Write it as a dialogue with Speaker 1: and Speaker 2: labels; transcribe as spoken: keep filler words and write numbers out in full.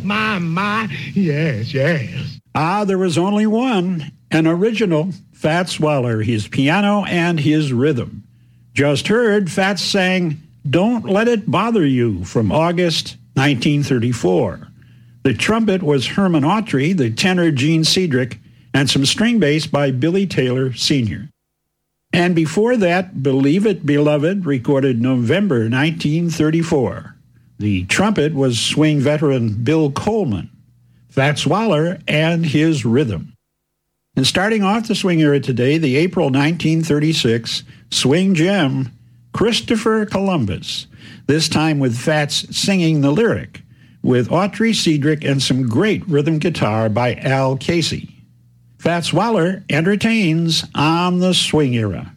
Speaker 1: my, my. Yes, yes.
Speaker 2: Ah, there was only one, an original, Fats Waller, his piano and his rhythm. Just heard, Fats sang Don't Let It Bother You from August nineteen thirty-four. The trumpet was Herman Autry, the tenor Gene Cedric, and some string bass by Billy Taylor Senior And before that, Believe It, Beloved, recorded November nineteen thirty-four. The trumpet was swing veteran Bill Coleman, Fats Waller, and his rhythm. And starting off the swing era today, the April nineteen thirty-six swing gem, Christopher Columbus, this time with Fats singing the lyric, with Autry Cedric and some great rhythm guitar by Al Casey. Fats Waller entertains on the swing era.